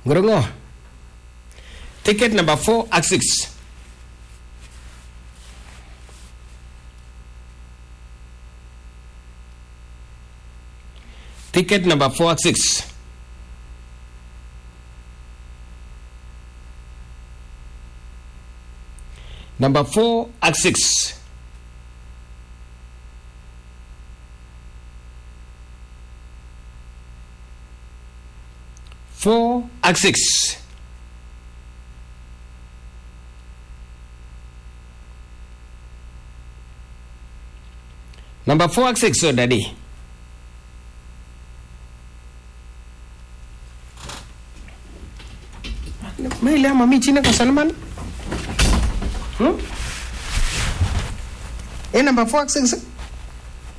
Ngurungo. Ticket number 4 ak 6. Ticket number 4 ak 6. Number 4 ak 6. Four ak 6. Number 4 ak 6, so daddy. May lihat mami Cina ke Salman. Number 4 ak 6.